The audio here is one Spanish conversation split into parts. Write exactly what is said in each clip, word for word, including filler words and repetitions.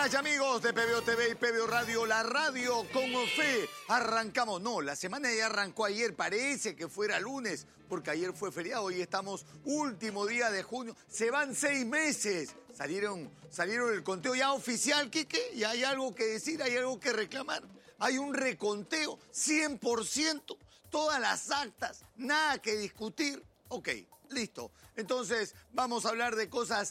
Amigas y amigos de P B O T V y P B O Radio, la radio con fe. Arrancamos, no, la semana ya arrancó ayer, parece que fuera lunes, porque ayer fue feriado, hoy estamos último día de junio, se van seis meses. Salieron, salieron el conteo ya oficial, Quique, y hay algo que decir, hay algo que reclamar. Hay un reconteo, cien por ciento, todas las actas, nada que discutir. Ok, listo. Entonces vamos a hablar de cosas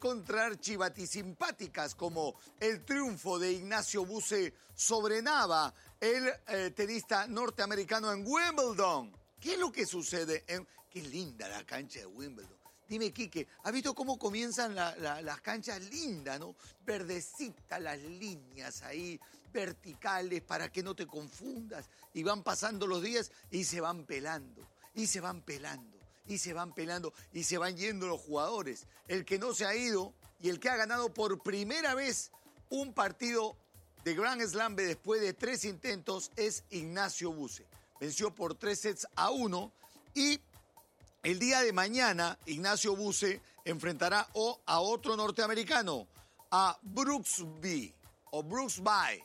recontrarchivatisimpáticas como el triunfo de Ignacio Buse sobre Nava, el eh, tenista norteamericano en Wimbledon. ¿Qué es lo que sucede? En... Qué linda la cancha de Wimbledon. Dime, Quique, ¿has visto cómo comienzan la, la, las canchas lindas, no? Verdecitas las líneas ahí, verticales, para que no te confundas. Y van pasando los días y se van pelando, y se van pelando. Y se van pelando y se van yendo los jugadores. El que no se ha ido y el que ha ganado por primera vez un partido de Grand Slam después de tres intentos es Ignacio Buse. Venció por tres sets a uno y el día de mañana Ignacio Buse enfrentará o a otro norteamericano, a Brooksby o Brooksby.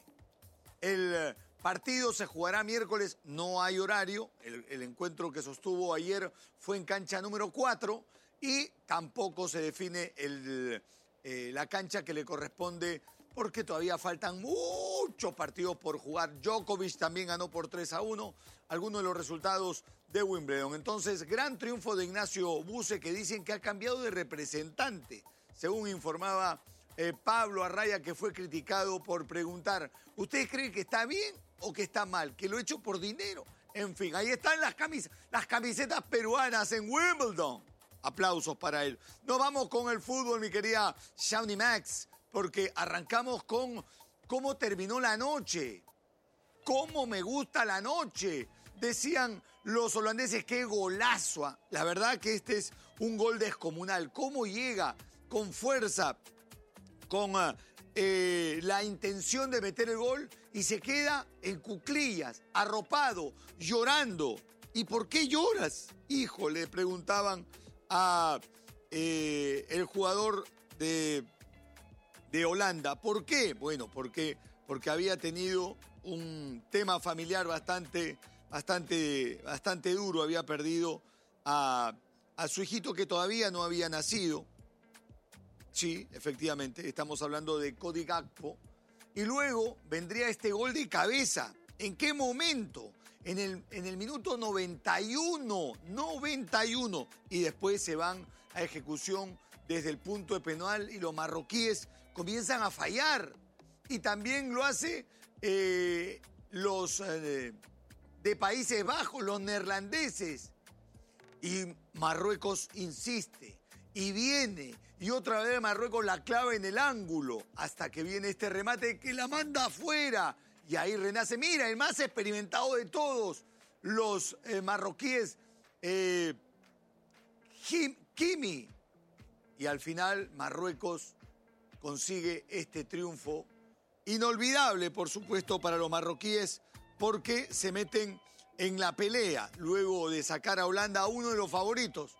El partido se jugará miércoles, no hay horario. El, el encuentro que sostuvo ayer fue en cancha número cuatro y tampoco se define el, eh, la cancha que le corresponde porque todavía faltan muchos partidos por jugar. Djokovic también ganó por tres a uno, algunos de los resultados de Wimbledon. Entonces, gran triunfo de Ignacio Buse, que dicen que ha cambiado de representante, según informaba eh, Pablo Arraya, que fue criticado por preguntar, ¿ustedes creen que está bien o que está mal? Que lo he hecho por dinero. En fin, ahí están las, camis las camisetas peruanas en Wimbledon. Aplausos para él. Nos vamos con el fútbol, mi querida Shawnee Max, porque arrancamos con cómo terminó la noche. Cómo me gusta la noche. Decían los holandeses, qué golazo. La verdad que este es un gol descomunal. Cómo llega con fuerza, con uh, eh, la intención de meter el gol y se queda en cuclillas, arropado, llorando. ¿Y por qué lloras? Hijo, le preguntaban a eh, el jugador de, de Holanda. ¿Por qué? Bueno, porque, porque había tenido un tema familiar bastante, bastante, bastante duro. Había perdido a, a su hijito que todavía no había nacido. Sí, efectivamente, estamos hablando de Cody Gakpo. Y luego vendría este gol de cabeza. ¿En qué momento? En el, en el minuto noventa y uno. noventa y uno. Y después se van a ejecución desde el punto de penal y los marroquíes comienzan a fallar. Y también lo hace eh, los eh, de Países Bajos, los neerlandeses. Y Marruecos insiste. Y viene, y otra vez Marruecos la clava en el ángulo, hasta que viene este remate que la manda afuera. Y ahí renace, mira, el más experimentado de todos, los eh, marroquíes, eh, Kimi. Y al final Marruecos consigue este triunfo inolvidable, por supuesto, para los marroquíes, porque se meten en la pelea, luego de sacar a Holanda a uno de los favoritos.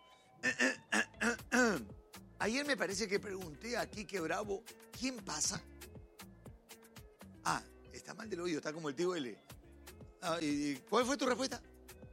Ayer me parece que pregunté a Quique Bravo, ¿quién pasa? Ah, está mal del oído, está como el tío L. Ah, ¿y cuál fue tu respuesta?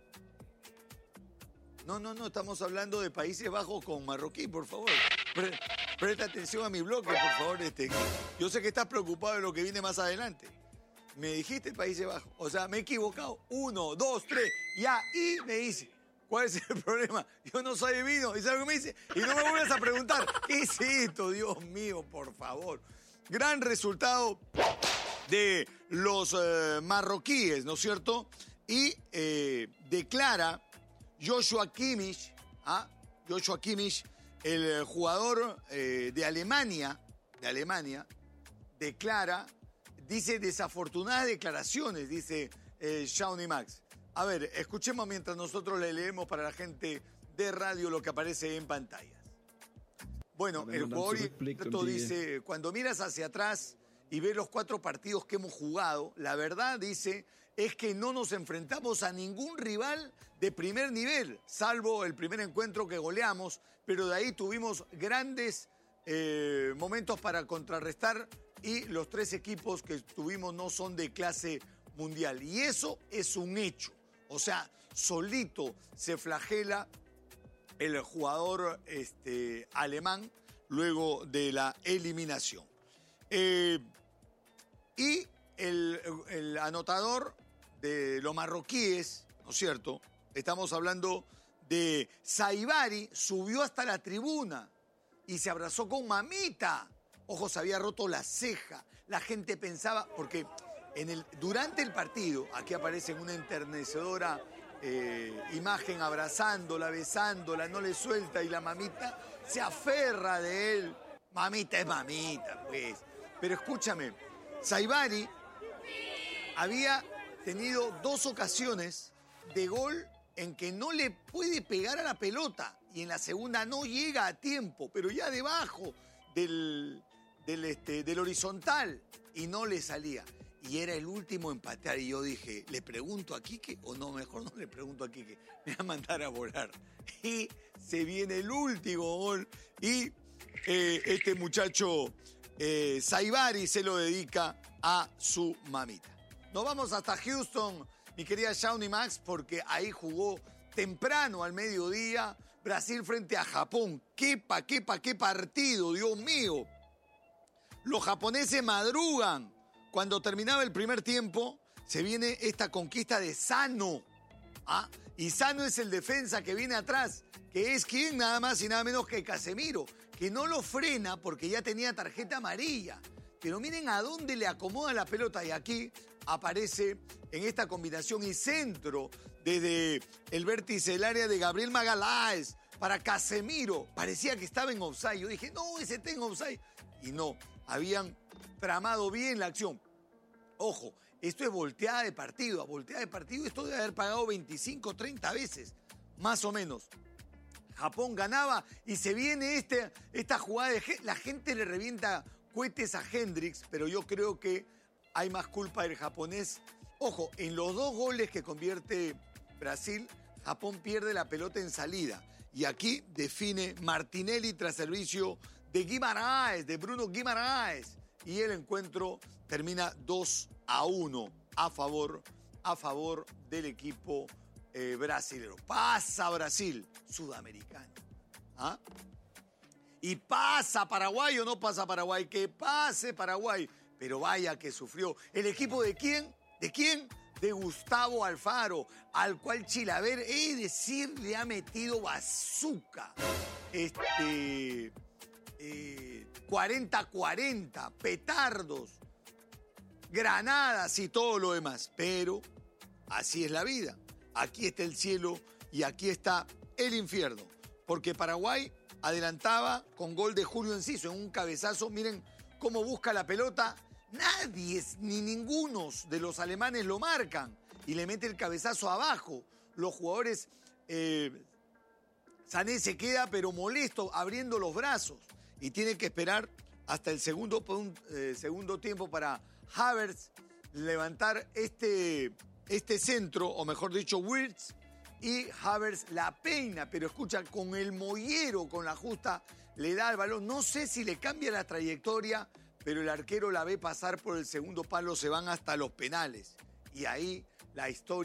No, no, no, estamos hablando de Países Bajos con Marroquí, por favor. Pre presta atención a mi bloque, por favor. Este. Yo sé que estás preocupado de lo que viene más adelante. Me dijiste Países Bajos, o sea, me he equivocado. Uno, dos, tres, ya, y me dice... ¿Cuál es el problema? Yo no soy divino. ¿Y sabes lo que me dice? Y no me vuelvas a preguntar. ¿Qué es esto? Dios mío, por favor. Gran resultado de los eh, marroquíes, ¿no es cierto? Y eh, declara Joshua Kimmich, ¿ah? Joshua Kimmich, el jugador eh, de Alemania, de Alemania, declara, dice desafortunadas declaraciones, dice eh, Shawnee Max. A ver, escuchemos mientras nosotros le leemos para la gente de radio lo que aparece en pantallas. Bueno, el jugador dice, cuando miras hacia atrás y ves los cuatro partidos que hemos jugado, la verdad, dice, es que no nos enfrentamos a ningún rival de primer nivel, salvo el primer encuentro que goleamos, pero de ahí tuvimos grandes eh, momentos para contrarrestar y los tres equipos que tuvimos no son de clase mundial. Y eso es un hecho. O sea, solito se flagela el jugador este, alemán luego de la eliminación. Eh, y el, el anotador de los marroquíes, ¿no es cierto? Estamos hablando de Saibari, subió hasta la tribuna y se abrazó con Mamita. Ojo, se había roto la ceja. La gente pensaba, porque en el, durante el partido, aquí aparece una enternecedora eh, imagen abrazándola, besándola, no le suelta y la mamita se aferra de él. Mamita es mamita, pues. Pero escúchame, Saibari había tenido dos ocasiones de gol en que no le puede pegar a la pelota y en la segunda no llega a tiempo, pero ya debajo del, del, este, del horizontal y no le salía. Y era el último en patear y yo dije, ¿le pregunto a Quique o no? Mejor no le pregunto a Quique, me va a mandar a volar. Y se viene el último gol y eh, este muchacho eh, Saibari se lo dedica a su mamita. Nos vamos hasta Houston, mi querida Shawnee Max, porque ahí jugó temprano al mediodía Brasil frente a Japón. ¡Qué pa, qué pa, qué partido, Dios mío! Los japoneses madrugan. Cuando terminaba el primer tiempo, se viene esta conquista de Sano. ¿Ah? Y Sano es el defensa que viene atrás, que es quien nada más y nada menos que Casemiro, que no lo frena porque ya tenía tarjeta amarilla. Pero miren a dónde le acomoda la pelota y aquí aparece en esta combinación y centro desde el vértice del área de Gabriel Magaláes para Casemiro. Parecía que estaba en offside. Yo dije, no, ese está en offside. Y no, habían tramado bien la acción. Ojo, esto es volteada de partido. A volteada de partido esto debe haber pagado veinticinco, treinta veces, más o menos. Japón ganaba y se viene este, esta jugada de... La gente le revienta cohetes a Hendrix, pero yo creo que hay más culpa del japonés. Ojo, en los dos goles que convierte Brasil, Japón pierde la pelota en salida. Y aquí define Martinelli tras servicio de Guimaraes, de Bruno Guimaraes. Y el encuentro termina dos a uno a favor, a favor del equipo eh, brasilero. Pasa Brasil, sudamericano. ¿Ah? Y pasa Paraguay o no pasa Paraguay, que pase Paraguay. Pero vaya que sufrió. ¿El equipo de quién? ¿De quién? De Gustavo Alfaro, al cual Chilaver, es decir, le ha metido bazooka. Este, eh, cuarenta cuarenta, petardos, granadas y todo lo demás. Pero así es la vida. Aquí está el cielo y aquí está el infierno. Porque Paraguay adelantaba con gol de Julio Enciso en un cabezazo. Miren cómo busca la pelota. Nadie, ni ninguno de los alemanes lo marcan y le mete el cabezazo abajo. Los jugadores, eh, Sané se queda pero molesto, abriendo los brazos y tiene que esperar hasta el segundo, eh, segundo tiempo para Havertz levantar este, este centro, o mejor dicho, Wirtz, y Havertz la peina, pero escucha, con el mollero, con la justa, le da el balón. No sé si le cambia la trayectoria, pero el arquero la ve pasar por el segundo palo, se van hasta los penales. Y ahí la historia...